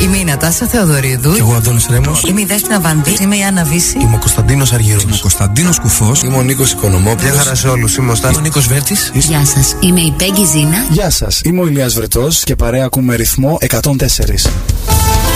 Είμαι η Νατάσα Θεοδωρίδου. Και εγώ Αντώνης Ρέμος. Είμαι η Δέσποινα Βανδύ. Είμαι η Άννα Βύση. Είμαι ο Κωνσταντίνος Αργυρός. Είμαι ο Κωνσταντίνος Κουφός. Είμαι ο Νίκος Οικονομόπουλος. Γεια χαρά σε όλους. Είμαι ο Νίκος Βέρτης. Γεια σας. Είμαι η Πέγγι Ζήνα. Γεια σας. Είμαι ο Ηλίας Βρετός και παρέα ακούμε ρυθμό 104.